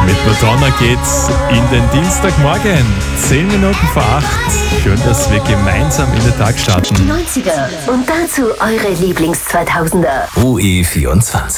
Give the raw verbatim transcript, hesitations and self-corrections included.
Mit Madonna geht's in den Dienstagmorgen. Zehn Minuten vor acht. Schön, dass wir gemeinsam in den Tag starten. Die neunziger und dazu eure Lieblings-zweitausender. O E vierundzwanzig.